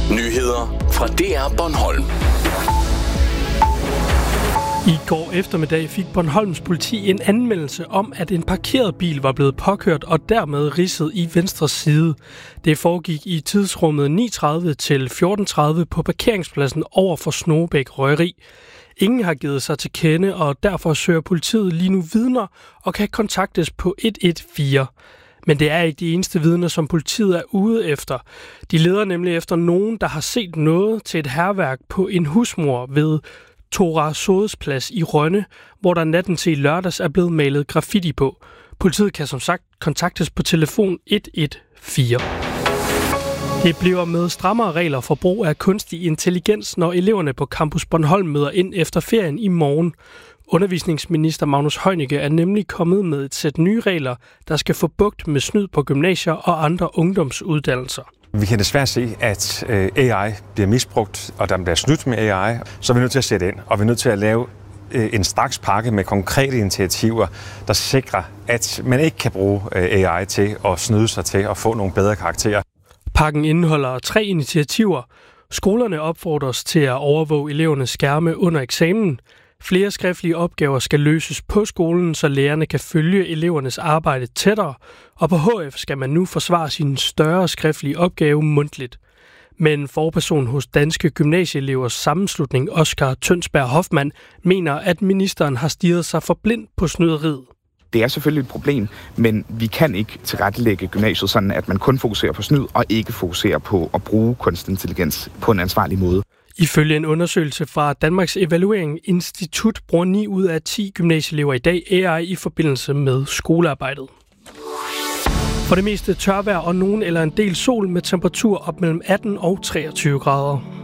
Nyheder fra DR Bornholm. I går eftermiddag fik Bornholms politi en anmeldelse om, at en parkeret bil var blevet påkørt og dermed ridset i venstre side. Det foregik i tidsrummet 9:30 til 14:30 på parkeringspladsen over for Snogebæk Røgeri. Ingen har givet sig til kende, og derfor søger politiet lige nu vidner og kan kontaktes på 114. Men det er ikke de eneste vidner, som politiet er ude efter. De leder nemlig efter nogen, der har set noget til et hærværk på en husmor ved Tora Sodes plads i Rønne, hvor der natten til lørdags er blevet malet graffiti på. Politiet kan som sagt kontaktes på telefon 114. Det bliver med strammere regler for brug af kunstig intelligens, når eleverne på Campus Bornholm møder ind efter ferien i morgen. Undervisningsminister Magnus Heunicke er nemlig kommet med et sæt nye regler, der skal få bugt med snyd på gymnasier og andre ungdomsuddannelser. Vi kan desværre se, at AI bliver misbrugt, og der bliver snydt med AI, så er vi nødt til at sætte ind, og vi er nødt til at lave en straks pakke med konkrete initiativer, der sikrer, at man ikke kan bruge AI til at snyde sig til at få nogle bedre karakterer. Pakken indeholder 3 initiativer. Skolerne opfordres til at overvåge elevernes skærme under eksamen. Flere skriftlige opgaver skal løses på skolen, så lærerne kan følge elevernes arbejde tættere, og på HF skal man nu forsvare sin større skriftlige opgave mundtligt. Men forperson hos Danske Gymnasieelevers Sammenslutning, Oskar Tønsberg Hoffmann, mener, at ministeren har stirret sig for blind på snyderiet. Det er selvfølgelig et problem, men vi kan ikke tilrettelægge gymnasiet sådan, at man kun fokuserer på snyd og ikke fokuserer på at bruge kunstig intelligens på en ansvarlig måde. Ifølge en undersøgelse fra Danmarks Evaluering Institut bruger 9 ud af 10 gymnasieelever i dag AI i forbindelse med skolearbejdet. For det meste tørvejr og nogen eller en del sol med temperatur op mellem 18 og 23 grader.